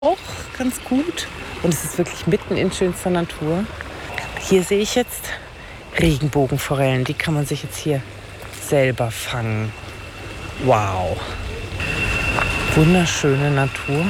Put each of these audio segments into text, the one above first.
auch ganz gut. Und es ist wirklich mitten in schönster Natur. Hier sehe ich jetzt Regenbogenforellen. Die kann man sich jetzt hier selber fangen. Wow. Wunderschöne Natur.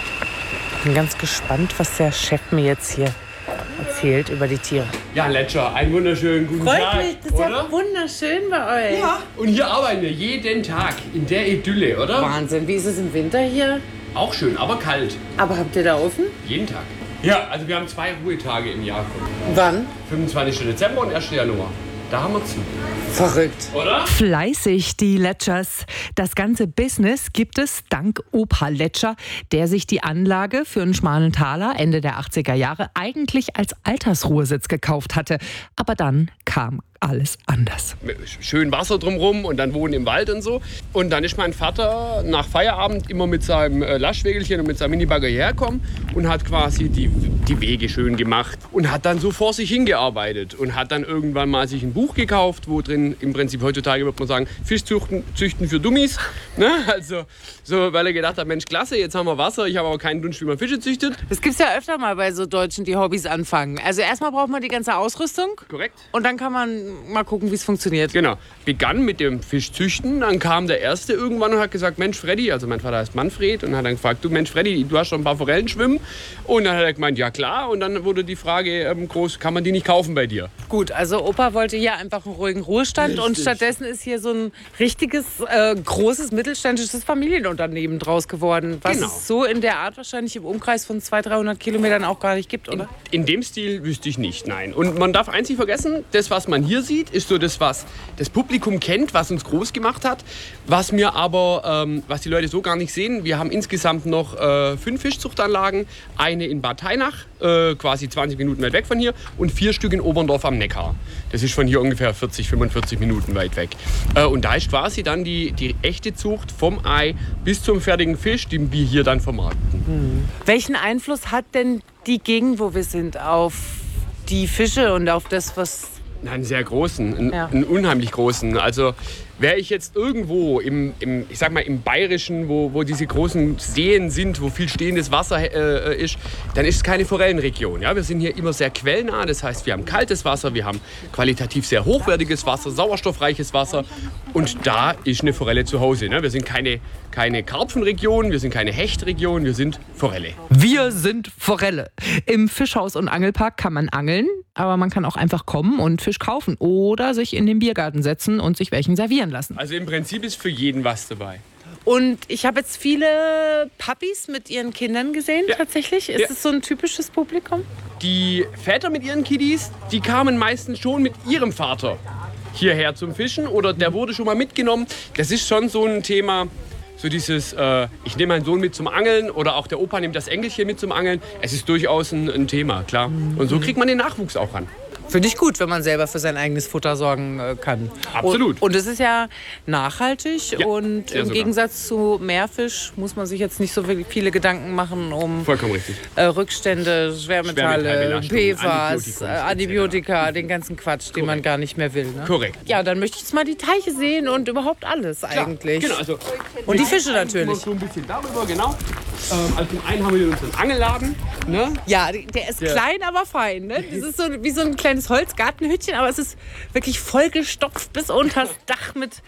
Bin ganz gespannt, was der Chef mir jetzt hier erzählt über die Tiere. Ja, Letscher, einen wunderschönen guten Tag. Freut mich, das ist ja wunderschön bei euch. Ja, und hier arbeiten wir jeden Tag in der Idylle, oder? Wahnsinn, wie ist es im Winter hier? Auch schön, aber kalt. Aber habt ihr da offen? Jeden Tag. Ja, also wir haben 2 Ruhetage im Jahr. Wann? 25. Dezember und 1. Januar. Da haben wir zu. Verrückt. Oder? Fleißig, die Letschers. Das ganze Business gibt es dank Opa Letscher, der sich die Anlage für einen schmalen Taler Ende der 80er Jahre eigentlich als Altersruhesitz gekauft hatte. Aber dann kam alles anders. Schön Wasser drumherum und dann wohnen im Wald und so. Und dann ist mein Vater nach Feierabend immer mit seinem Lastwägelchen und mit seinem Minibagger hierher gekommen und hat quasi die Wege schön gemacht und hat dann so vor sich hingearbeitet und hat dann irgendwann mal sich ein Buch gekauft, wo drin im Prinzip heutzutage würde man sagen, Fischzüchten für Dummies. Ne? Also so, weil er gedacht hat, Mensch, klasse, jetzt haben wir Wasser, ich habe aber keinen Dunst, wie man Fische züchtet. Das gibt es ja öfter mal bei so Deutschen, die Hobbys anfangen. Also erstmal braucht man die ganze Ausrüstung. Korrekt. Und dann kann man mal gucken, wie es funktioniert. Genau. Begann mit dem Fischzüchten, dann kam der Erste irgendwann und hat gesagt, Mensch Freddy, also mein Vater heißt Manfred, und hat dann gefragt, du Mensch Freddy, du hast schon ein paar Forellen schwimmen. Und dann hat er gemeint, ja klar. Und dann wurde die Frage groß, kann man die nicht kaufen bei dir? Gut, also Opa wollte hier einfach einen ruhigen Ruhestand. Richtig. Und stattdessen ist hier so ein richtiges, großes mittelständisches Familienunternehmen draus geworden. Was Genau. es so in der Art wahrscheinlich im Umkreis von 200-300 Kilometern auch gar nicht gibt, oder? In dem Stil wüsste ich nicht, nein. Und man darf eins nicht vergessen, das, was man hier sieht, ist so das, was das Publikum kennt, was uns groß gemacht hat. Was mir aber, was die Leute so gar nicht sehen, wir haben insgesamt noch 5 Fischzuchtanlagen. Eine in Bad Hainach, quasi 20 Minuten weit weg von hier, und 4 Stück in Oberndorf am Neckar. Das ist von hier ungefähr 40, 45 Minuten weit weg. Und da ist quasi dann die echte Zucht vom Ei bis zum fertigen Fisch, den wir hier dann vermarkten. Welchen Einfluss hat denn die Gegend, wo wir sind, auf die Fische und auf das, was... Einen sehr großen, Ja. einen unheimlich großen. Also wäre ich jetzt irgendwo ich sag mal im Bayerischen, wo diese großen Seen sind, wo viel stehendes Wasser ist, dann ist es keine Forellenregion. Ja? Wir sind hier immer sehr quellnah, das heißt, wir haben kaltes Wasser, wir haben qualitativ sehr hochwertiges Wasser, sauerstoffreiches Wasser, und da ist eine Forelle zu Hause. Ne? Wir sind keine Karpfenregion, wir sind keine Hechtregion, wir sind Forelle. Wir sind Forelle. Im Fischhaus und Angelpark kann man angeln, aber man kann auch einfach kommen und Fisch kaufen oder sich in den Biergarten setzen und sich welchen servieren lassen. Also im Prinzip ist für jeden was dabei. Und ich habe jetzt viele Papis mit ihren Kindern gesehen, Ja. tatsächlich. Ist es so ein typisches Publikum? Die Väter mit ihren Kiddies, die kamen meistens schon mit ihrem Vater hierher zum Fischen oder der wurde schon mal mitgenommen. Das ist schon so ein Thema, so dieses, ich nehme meinen Sohn mit zum Angeln oder auch der Opa nimmt das Enkelchen mit zum Angeln. Es ist durchaus ein Thema, klar. Und so kriegt man den Nachwuchs auch ran. Finde ich gut, wenn man selber für sein eigenes Futter sorgen kann. Absolut. Und es ist ja nachhaltig, Ja, und sehr im sogar. Gegensatz zu Meerfisch muss man sich jetzt nicht so wirklich viele Gedanken machen um Vollkommen richtig. Rückstände, Schwermetalle, Schwermetallbelastung, PFAS, Antibiotika, Antibiotika, den ganzen Quatsch, den man gar nicht mehr will. Ne? Korrekt. Ja, dann möchte ich jetzt mal die Teiche sehen und überhaupt alles eigentlich. Genau, also Und die Fische natürlich. So ein bisschen darüber, genau. Also zum einen haben wir hier unseren Angelladen. Ne? Ja, der ist klein, aber fein. Ne? Das ist so wie so ein kleines Holzgartenhütchen, aber es ist wirklich vollgestopft bis unters Dach mit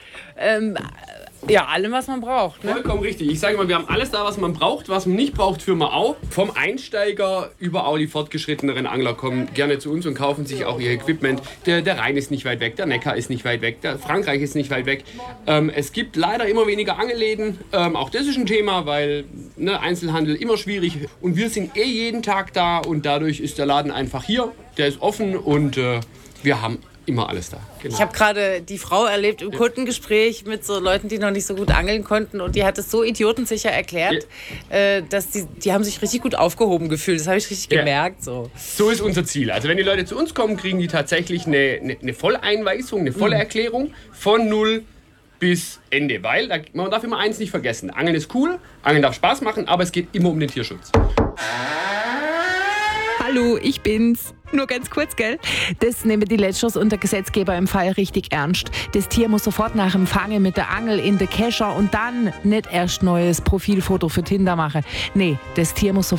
allem, was man braucht. Ne? Vollkommen richtig. Ich sage mal, wir haben alles da, was man braucht, was man nicht braucht, führen wir auch. Vom Einsteiger über auch die fortgeschritteneren Angler kommen gerne zu uns und kaufen sich auch ihr Equipment. Der Rhein ist nicht weit weg, der Neckar ist nicht weit weg, der Frankreich ist nicht weit weg. Es gibt leider immer weniger Angelläden. Auch das ist ein Thema, weil Einzelhandel immer schwierig. Und wir sind jeden Tag da und dadurch ist der Laden einfach hier. Der ist offen und wir haben immer alles da. Genau. Ich habe gerade die Frau erlebt im Kundengespräch mit so Leuten, die noch nicht so gut angeln konnten, und die hat es so idiotensicher erklärt, dass die haben sich richtig gut aufgehoben gefühlt. Das habe ich richtig gemerkt. So ist unser Ziel. Also wenn die Leute zu uns kommen, kriegen die tatsächlich eine Volleinweisung, eine volle Erklärung von 0 bis Ende. Weil man darf immer eins nicht vergessen. Angeln ist cool, Angeln darf Spaß machen, aber es geht immer um den Tierschutz. Hallo, ich bin's. Nur ganz kurz, gell? Das nehmen die Letschers und der Gesetzgeber im Fall richtig ernst. Das Tier muss sofort nach dem Fangen mit der Angel in den Kescher und dann nicht erst neues Profilfoto für Tinder machen. Nee, das Tier muss sofort